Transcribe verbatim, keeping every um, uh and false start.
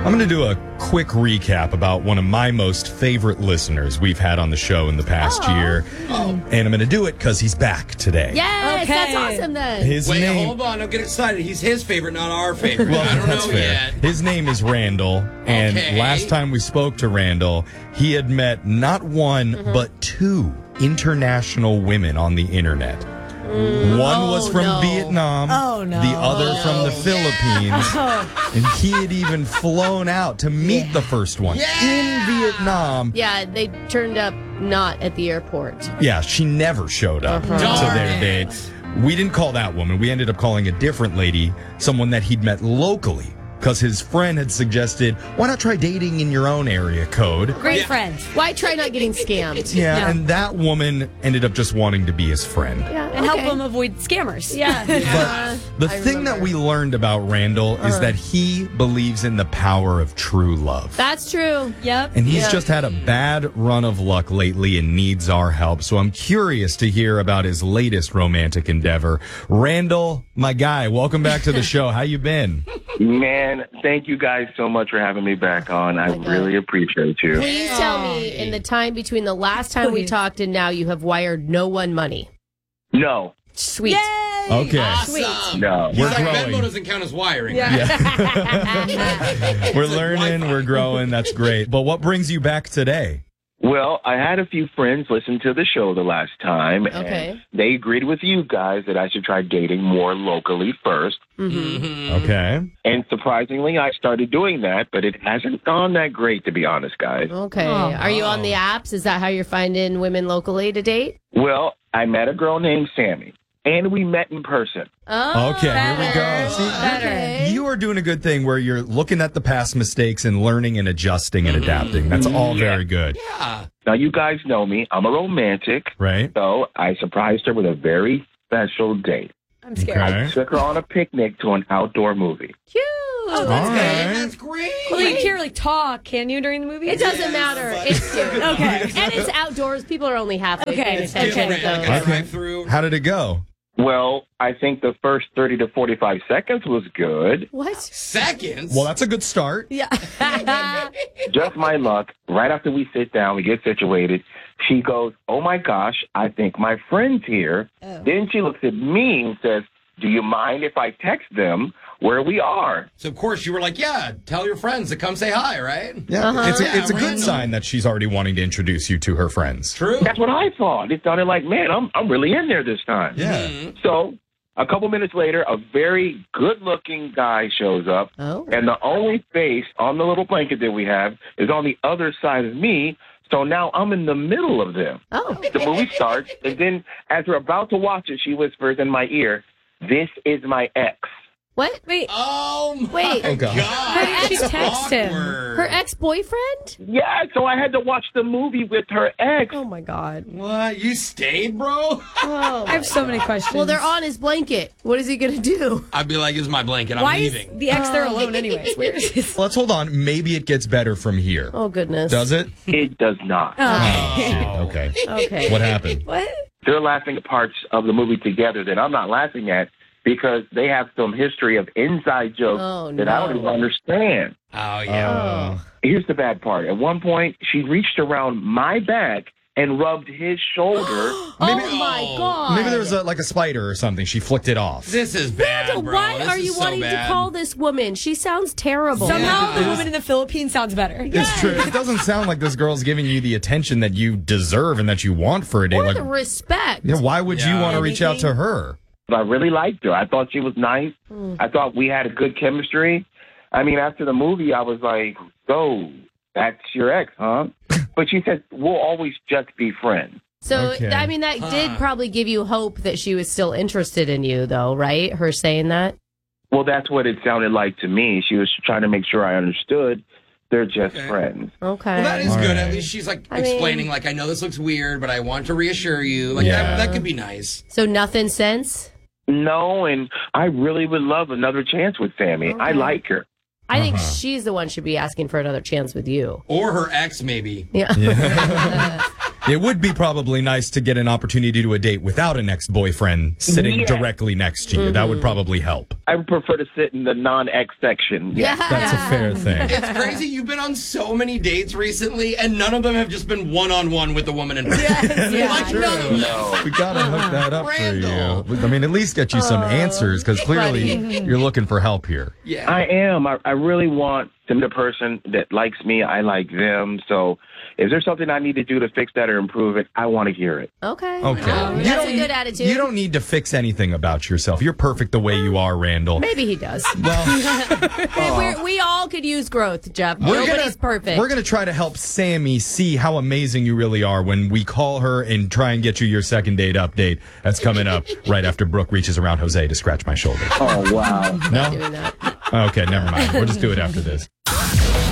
I'm going to do a quick recap about one of my most favorite listeners we've had on the show in the past oh. year. Oh. And I'm going to do it because he's back today. Yes, okay. that's awesome then. His Wait, name... hold on. Don't get excited. He's his favorite, not our favorite. Well, I don't that's know fair. yet. His name is Randall. And Okay. last time we spoke to Randall, he had met not one, mm-hmm. but two international women on the internet. Mm. One oh, was from no. Vietnam, oh, no. the other oh, from no. the Philippines, Oh. and he had even flown out to meet Yeah. the first one Yeah. in Vietnam. Yeah, they turned up not at the airport. Yeah, she never showed up Uh-huh. to their date. We didn't call that woman. We ended up calling a different lady, someone that he'd met locally. Because his friend had suggested, why not try dating in your own area code? Great Yeah. friend. Why try not getting scammed? Yeah, Yeah. and that woman ended up just wanting to be his friend. Yeah, And help okay. them avoid scammers. Yeah. yeah. The I thing remember. that we learned about Randall is Uh-huh. that he believes in the power of true love. That's true. Yep. And he's Yeah. just had a bad run of luck lately and needs our help. So I'm curious to hear about his latest romantic endeavor. Randall, my guy, welcome back to the show. How you been? Man, thank you guys so much for having me back on. I Oh my God. really appreciate you. Please tell me, in the time between the last time we Please. talked and now, you have wired no one money. No, Sweet. Yay! Okay. Awesome. no. He's We're like, growing. Venmo doesn't count as wiring. Yeah. We're It's like learning, Wi-Fi. we're growing. That's great. But what brings you back today? Well, I had a few friends listen to the show the last time, Okay. and they agreed with you guys that I should try dating more locally first. Mm-hmm. Okay. And surprisingly, I started doing that, but it hasn't gone that great, to be honest, guys. Okay. Oh. Are you on the apps? Is that how you're finding women locally to date? Well, I met a girl named Sammy, and we met in person. Oh, Okay, here we go. Better. See, Okay. you are doing a good thing where you're looking at the past mistakes and learning and adjusting and adapting. That's all very good, Yeah. Now, you guys know me. I'm a romantic, right? so I surprised her with a very special date. I'm scared. Okay. I took her on a picnic to an outdoor movie. Cute. Oh, All that's right. Hey, that's great. Well, you can't really talk, can you, during the movie? It doesn't matter. It's cute. Okay. And it's outdoors. People are only halfway Okay. paying It's attention Different, to like those. a Okay. drive-through. How did it go? Well, I think the first thirty to forty-five seconds was good. What? Seconds? Well, that's a good start. Yeah. Just my luck. Right after we sit down, we get situated. She goes, "Oh my gosh, I think my friend's here." Oh. Then she looks at me and says, "Do you mind if I text them where we are?" So, of course, you were like, yeah, tell your friends to come say hi, right? Yeah, Uh-huh. it's a, Yeah, it's a good random. sign that she's already wanting to introduce you to her friends. True. That's what I thought. It sounded like, man, I'm I'm really in there this time. Yeah. Mhm. So a couple minutes later, a very good-looking guy shows up, Oh. and the only face on the little blanket that we have is on the other side of me. So now I'm in the middle of them. Oh. The movie starts, and then as we're about to watch it, she whispers in my ear, "This is my ex." What? Wait, Oh, my Wait. Oh, God. How did she That's text him? awkward. Her ex-boyfriend? Yeah, so I had to watch the movie with her ex. Oh, my God. What? You stayed, bro? Oh, I have so many questions. well, they're on his blanket. What is he going to do? I'd be like, this is my blanket. I'm Why leaving. is the ex there alone anyways? Where is this? Let's hold on. Maybe it gets better from here. Oh, goodness. Does it? It does not. Oh. Shit. Okay. Okay. What happened? What? They're laughing at parts of the movie together that I'm not laughing at because they have some history of inside jokes Oh, that I don't no. even understand. Oh, yeah. Oh. Here's the bad part. At one point, she reached around my back and rubbed his shoulder. Oh, Maybe- my oh. God. Maybe there was a, like a spider or something. She flicked it off. This is bad, Randall, bro. why This are is you so wanting bad. to call this woman? She sounds terrible. Somehow Yeah. the woman in the Philippines sounds better. It's true. It doesn't sound like this girl's giving you the attention that you deserve and that you want for a day. Or Like, the respect. yeah, why would you Yeah. want to reach out to Anything? her? I really liked her. I thought she was nice. Mm. I thought we had a good chemistry. I mean, after the movie, I was like, "So that's your ex, huh?" But she said, "We'll always just be friends." So, Okay. I mean, that did Huh. probably give you hope that she was still interested in you, though, right? Her saying that? Well, that's what it sounded like to me. She was trying to make sure I understood. They're just Okay. friends. Okay. Well, that is All good. right. At least she's like I mean- explaining, like, I know this looks weird, but I want to reassure you. Like, Yeah. that, that could be nice. So, nothing since? No, and I really would love another chance with Sammy. I Okay. like her. I think Uh-huh. she's the one should be asking for another chance with you. Or her ex, maybe. Yeah. Yeah. It would be probably nice to get an opportunity to do a date without an ex-boyfriend sitting Yeah. directly next to you. That would probably help. I would prefer to sit in the non-ex section. Yeah. That's a fair thing. It's crazy. You've been on so many dates recently, and none of them have just been one-on-one with the woman in front. Yeah. Like, none of them. No. We gotta hook that up Randall. for you. I mean, at least get you some answers, because clearly you're looking for help here. Yeah. I am. I, I really want to meet a person that likes me. I like them. So if there's something I need to do to fix that or improve it, I want to hear it. Okay. Okay. Um, You that's don't- a good attitude. You don't need to fix anything about yourself. You're perfect the way you are, Randall. Maybe he does. Well, Hey, we're, we all could use growth, Jeff. we're Nobody's gonna, perfect. We're going to try to help Sammy see how amazing you really are when we call her and try and get you your second date update. That's coming up right after Brooke reaches around Jose to scratch my shoulder. Oh, wow. No? doing that. Okay, never mind. We'll just do it after this.